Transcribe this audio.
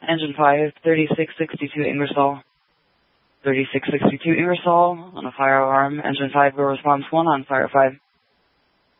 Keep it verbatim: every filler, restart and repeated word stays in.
Engine five, thirty-six sixty-two Ingersoll. thirty-six sixty-two Ingersoll on a fire alarm. Engine five, go response one on fire five.